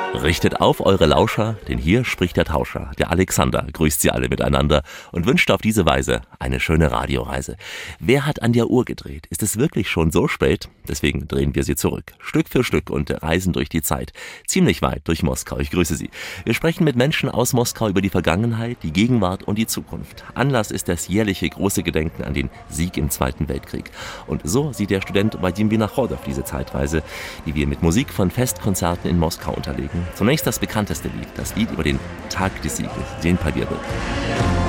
Richtet auf eure Lauscher, denn hier spricht der Tauscher. Der Alexander grüßt sie alle miteinander und wünscht auf diese Weise eine schöne Radioreise. Wer hat an der Uhr gedreht? Ist es wirklich schon so spät? Deswegen drehen wir sie zurück. Stück für Stück und reisen durch die Zeit. Ziemlich weit durch Moskau. Ich grüße Sie. Wir sprechen mit Menschen aus Moskau über die Vergangenheit, die Gegenwart und die Zukunft. Anlass ist das jährliche große Gedenken an den Sieg im Zweiten Weltkrieg. Und so sieht der Student Vadim Vinochodov diese Zeitreise, die wir mit Musik von Festkonzerten in Moskau unterlegen. Zunächst das bekannteste Lied, das Lied über den Tag des Sieges, День Победы.